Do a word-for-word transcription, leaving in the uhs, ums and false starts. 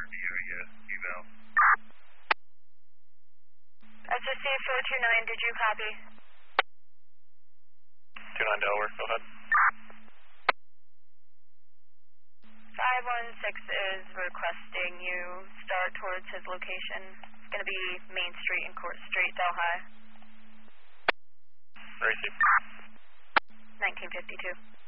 you, yes, eval. S S C four two nine, did you copy? two nine Delaware, go ahead. five one six is requesting you start towards his location. It's going to be Main Street and Court Street, Delhi. Racy. nineteen fifty-two.